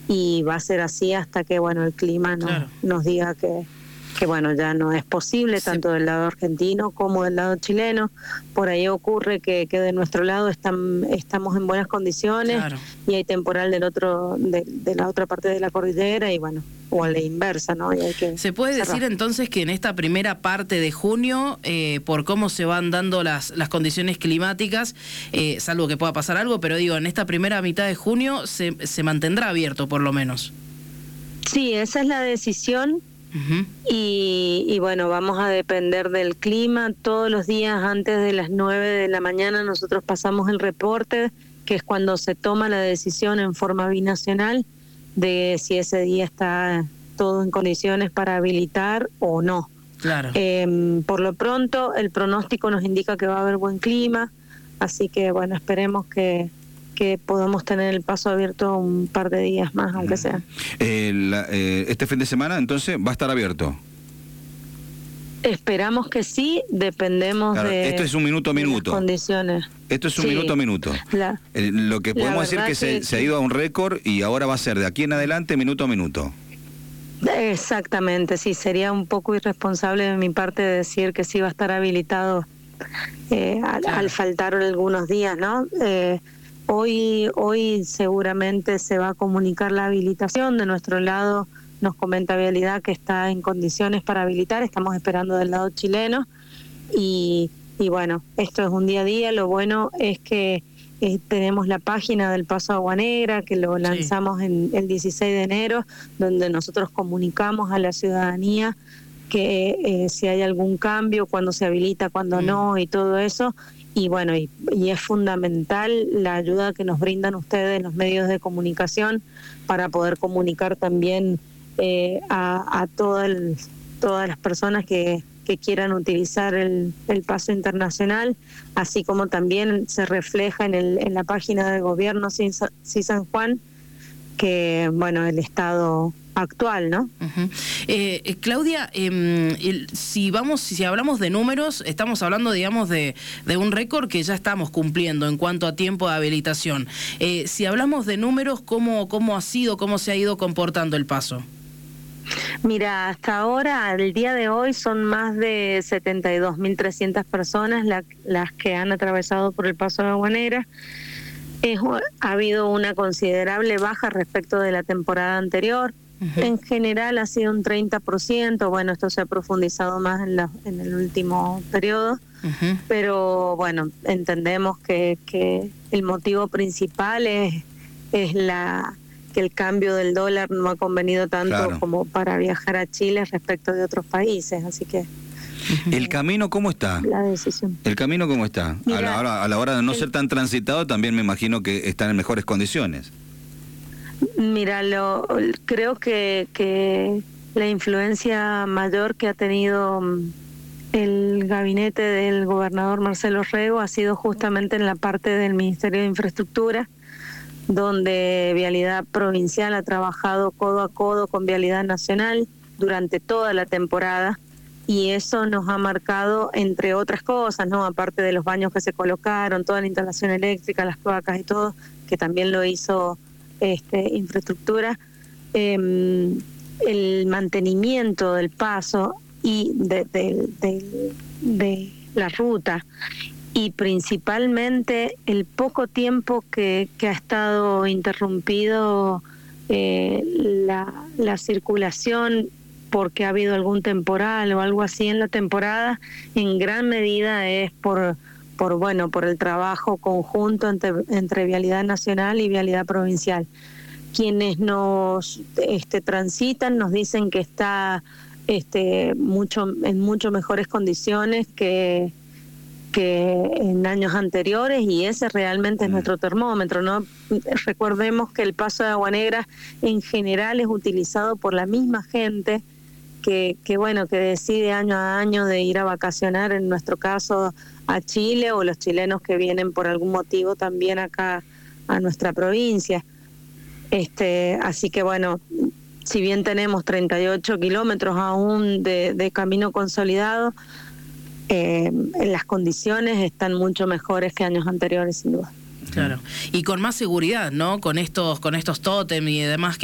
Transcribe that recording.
y va a ser así hasta que, bueno, el clima nos diga que bueno, ya no es posible, tanto del lado argentino como del lado chileno. Por ahí ocurre que de nuestro lado estamos en buenas condiciones, y hay temporal de la otra parte de la cordillera, y bueno, o a la inversa, ¿no? Y hay que ¿Se puede decir entonces que en esta primera parte de junio, por cómo se van dando las condiciones climáticas, salvo que pueda pasar algo, pero digo, en esta primera mitad de junio se mantendrá abierto por lo menos? Sí, esa es la decisión. Y bueno, vamos a depender del clima. Todos los días antes de las 9 de la mañana nosotros pasamos el reporte, que es cuando se toma la decisión en forma binacional de si ese día está todo en condiciones para habilitar o no. Claro. Por lo pronto el pronóstico nos indica que va a haber buen clima, así que bueno, esperemos que podamos tener el paso abierto un par de días más, aunque sea. Este fin de semana, entonces, ¿va a estar abierto? Esperamos que sí, dependemos de... Esto es un minuto a minuto. Las condiciones. Esto es un minuto a minuto. Lo que podemos decir que se ha ido a un récord y ahora va a ser de aquí en adelante minuto a minuto. Exactamente, sí, sería un poco irresponsable de mi parte decir que sí va a estar habilitado al faltar algunos días, ¿no? Hoy seguramente se va a comunicar la habilitación. De nuestro lado nos comenta Vialidad que está en condiciones para habilitar, estamos esperando del lado chileno, y bueno, esto es un día a día. Lo bueno es que tenemos la página del Paso Agua Negra, que lo lanzamos el 16 de enero, donde nosotros comunicamos a la ciudadanía que si hay algún cambio, cuándo se habilita, cuándo no, y todo eso. Y bueno, y es fundamental la ayuda que nos brindan ustedes, los medios de comunicación, para poder comunicar también a todas las personas que quieran utilizar el paso internacional, así como también se refleja en la página del gobierno Sí San Juan, que bueno, el estado actual, ¿no? Claudia, si hablamos de números, estamos hablando, digamos, de un récord que ya estamos cumpliendo en cuanto a tiempo de habilitación. Si hablamos de números, ¿cómo se ha ido comportando el paso? Mira, hasta ahora, al día de hoy, son más de 72.300 personas las que han atravesado por el Paso de Agua Negra. Ha habido una considerable baja respecto de la temporada anterior. En general ha sido un 30%, bueno, esto se ha profundizado más en el último periodo, pero bueno, entendemos que el motivo principal es que el cambio del dólar no ha convenido tanto como para viajar a Chile respecto de otros países, así que... ¿El camino cómo está? La decisión. ¿El camino cómo está? Mira, a la hora de no ser tan transitado, también me imagino que están en mejores condiciones. Mira, creo que la influencia mayor que ha tenido el gabinete del gobernador Marcelo Rego ha sido justamente en la parte del Ministerio de Infraestructura, donde Vialidad Provincial ha trabajado codo a codo con Vialidad Nacional durante toda la temporada, y eso nos ha marcado, entre otras cosas, ¿no? Aparte de los baños que se colocaron, toda la instalación eléctrica, las cloacas y todo, que también lo hizo infraestructura, el mantenimiento del paso y de la ruta, y principalmente el poco tiempo que ha estado interrumpido la circulación porque ha habido algún temporal o algo así en la temporada, en gran medida es por el trabajo conjunto entre Vialidad Nacional y Vialidad Provincial. Quienes nos transitan nos dicen que está en mucho mejores condiciones que en años anteriores, y ese realmente es nuestro termómetro, ¿no? Recordemos que el Paso de Agua Negra en general es utilizado por la misma gente que decide año a año de ir a vacacionar, en nuestro caso a Chile, o los chilenos que vienen por algún motivo también acá a nuestra provincia. Así que bueno, si bien tenemos 38 kilómetros aún de camino consolidado, las condiciones están mucho mejores que años anteriores, sin duda. Claro, y con más seguridad, ¿no? Con estos tótem y demás